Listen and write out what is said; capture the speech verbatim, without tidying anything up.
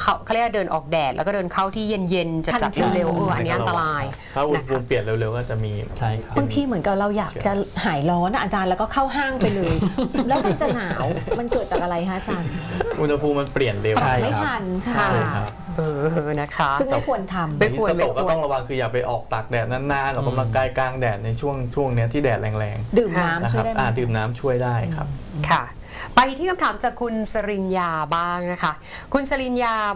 เขาเขาเรียกเดินออกแดดแล้วก็เดินเข้าที่เย็นๆจัดๆเร็วๆเอออันนี้อันตรายถ้าอุณหภูมิเปลี่ยนเร็วๆก็จะมีใช่ครับบางทีเหมือนกับเราอยากจะหายร้อนอาจารย์แล้วก็เข้าห้างไปเลยแล้วมันจะหนาวมันเกิดจากอะไรคะอาจารย์อุณหภูมิมันเปลี่ยนเร็วไม่ทันใช่ครับเออนะคะซึ่งไม่ควรทำไม่ควรก็ต้องระวังคืออย่าไปออกตากแดดนานๆออกกำลังกายกลางแดดในช่วงช่วงนี้ที่แดดแรงๆดื่มน้ำช่วยได้ไหมดื่มน้ำช่วยได้ครับค่ะไปที่คำถามจากคุณสริญญาบ้างนะคะคุณสริญญา